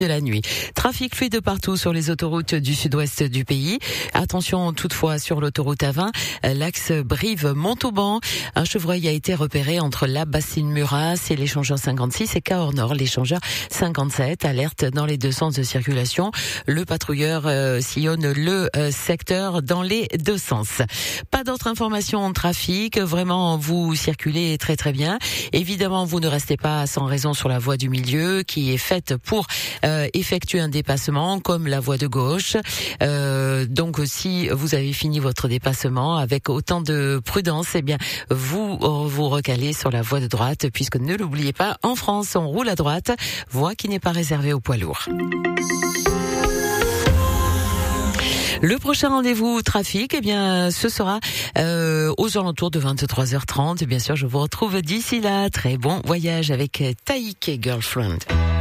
de la nuit. Trafic fluide de partout sur les autoroutes du sud-ouest du pays. Attention toutefois sur l'autoroute A20, l'axe Brive-Montauban. Un chevreuil a été repéré entre la Bassine-Murat et l'échangeur 56 et Cahors-Nord, l'échangeur 57. Alerte dans les deux sens de circulation. Le patrouilleur sillonne le secteur dans les deux sens. Pas d'autres informations en trafic. Vraiment, vous circulez très très bien. Évidemment, vous ne restez pas sans raison sur la voie du milieu qui est faite pour effectuer un dépassement comme la voie de gauche. Donc si vous avez fini votre dépassement avec autant de prudence, eh bien vous recalez sur la voie de droite, puisque ne l'oubliez pas, en France on roule à droite, voie qui n'est pas réservée aux poids lourds. Le prochain rendez-vous trafic, eh bien, ce sera aux alentours de 23h30. Bien sûr, je vous retrouve d'ici là. Très bon voyage avec Taïk et Girlfriend.